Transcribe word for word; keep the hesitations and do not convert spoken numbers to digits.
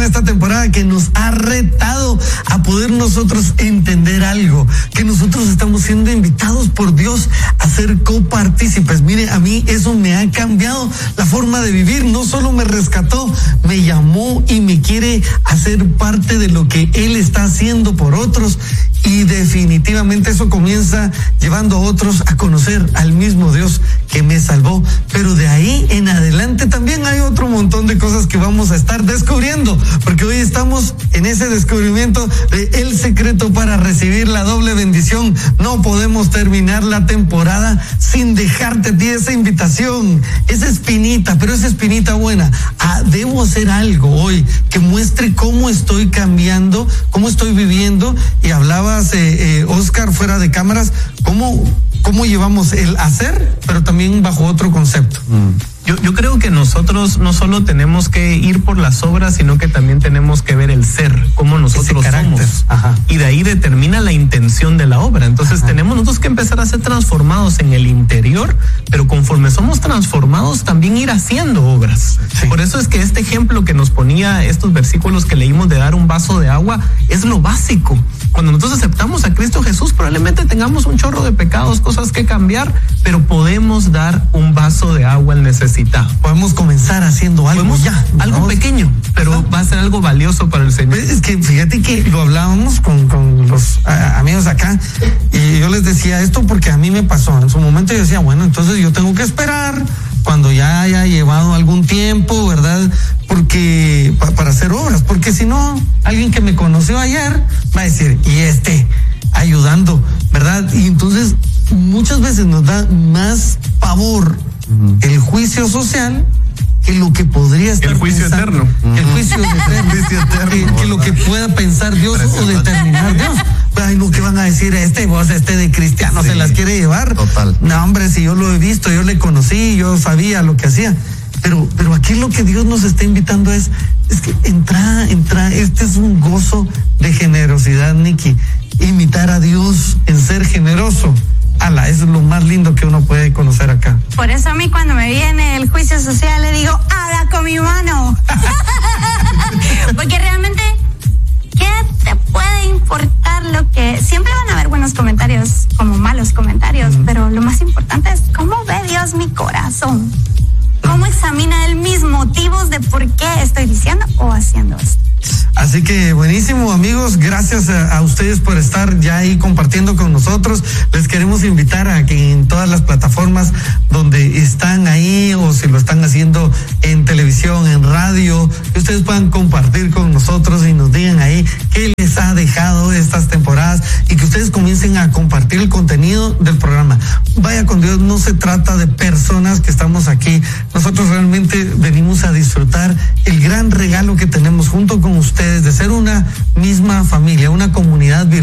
esta temporada que nos ha retado a poder nosotros entender algo, que nosotros estamos siendo invitados por Dios a ser copartícipes. Mire, a mí eso me ha cambiado la forma de vivir. No solo me rescató, me llamó y me quiere hacer parte de lo que Él está haciendo por otros, y definitivamente eso comienza llevando a otros a conocer al mismo Dios que me salvó. Pero de ahí en adelante también hay otro montón de cosas que vamos a estar descubriendo, porque hoy estamos en ese descubrimiento de el secreto para recibir la doble bendición. No podemos terminar la temporada sin dejarte a ti esa invitación, esa espinita, pero esa espinita buena. Ah, debo hacer algo hoy que muestre cómo estoy cambiando, cómo estoy viviendo. Y hablabas, eh, eh, Oscar, fuera de cámaras, cómo, cómo llevamos el hacer, pero también bajo otro concepto. Mm. Yo, yo creo que nosotros no solo tenemos que ir por las obras, sino que también tenemos que ver el ser, cómo nosotros somos. Ajá. Y de ahí determina la intención de la obra. Entonces Ajá. tenemos nosotros que empezar a ser transformados en el interior, pero conforme somos transformados también ir haciendo obras. Sí. Por eso es que este ejemplo que nos ponía estos versículos que leímos de dar un vaso de agua es lo básico. Cuando nosotros aceptamos a Cristo Jesús, probablemente tengamos un chorro de pecados, cosas que cambiar, pero podemos dar un vaso de agua al necesitado. Podemos comenzar haciendo algo Podemos, ya. Algo ¿no? pequeño, pero Ajá. va a ser algo valioso para el Señor. Es que fíjate que lo hablábamos con, con los a, amigos acá, y yo les decía esto porque a mí me pasó. En su momento yo decía, bueno, entonces yo tengo que esperar cuando ya haya llevado algún tiempo, ¿verdad? Porque pa, para hacer obras, porque si no, alguien que me conoció ayer va a decir, y este, ayudando, ¿verdad? Y entonces muchas veces nos da más pavor uh-huh. el juicio social que lo que podría estar el juicio pensando, eterno uh-huh. el juicio eterno, juicio eterno que, que lo que pueda pensar Dios o determinar Dios. Ay, no, ¿qué van a decir? Este vos, este de cristiano sí. se las quiere llevar. Total. No, hombre, si yo lo he visto, yo le conocí, yo sabía lo que hacía. Pero, pero aquí lo que Dios nos está invitando es, es que entra, entra, este es un gozo de generosidad, Nikki. Imitar a Dios en ser generoso. Ala, eso es lo más lindo que uno puede conocer acá. Por eso a mí cuando me viene el juicio social le digo, haga con mi mano. Porque realmente, ¿qué te puede importar lo que... Siempre van a haber buenos comentarios como malos comentarios, mm. pero lo más importante es cómo ve Dios mi corazón. ¿Cómo examina Él mis motivos de por qué estoy diciendo o haciendo esto? Así que buenísimo, amigos, gracias a, a ustedes por estar ya ahí compartiendo con nosotros. Les queremos invitar a que en todas las plataformas donde están ahí, o si lo están haciendo en televisión, en radio, que ustedes puedan compartir con nosotros y nos digan ahí qué les ha dejado estas temporadas, y que ustedes comiencen a compartir el contenido del programa. Vaya con Dios, no se trata de personas que estamos aquí. Nosotros realmente venimos